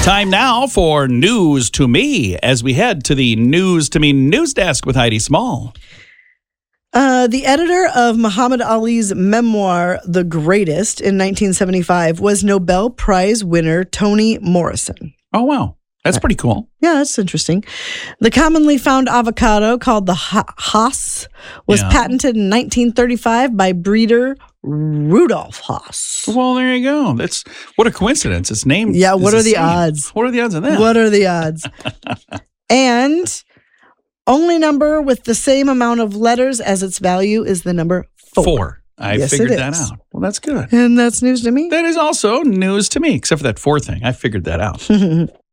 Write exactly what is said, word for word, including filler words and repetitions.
Time now for News to Me as we head to the News to Me news desk with Heidi Small. Uh, the editor of Muhammad Ali's memoir, The Greatest, in nineteen seventy-five was Nobel Prize winner Toni Morrison. Oh, wow. That's pretty cool. Yeah, that's interesting. The commonly found avocado called the Hass was Yeah. patented in nineteen thirty-five by breeder Rudolf Hass. Well, there you go. That's what a coincidence. It's named. Yeah, what is are the same. odds? What are the odds of that? What are the odds? And only number with the same amount of letters as its value is the number four. Four. I Yes, figured it that is. out. Well, that's good. And that's news to me. That is also news to me, except for that four thing. I figured that out.